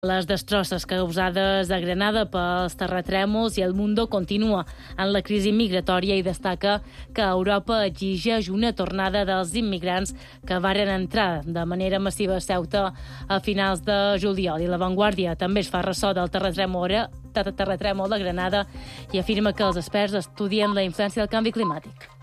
Les destrosses causades a Granada pels terratrèmols i el Mundo continua en la crisi migratòria i destaca que Europa exigeix una tornada dels immigrants que varen entrar de manera massiva a Ceuta a finals de juliol. I La Vanguardia també es fa ressò del terratrèmol de Granada i afirma que els experts estudien la influència del canvi climàtic.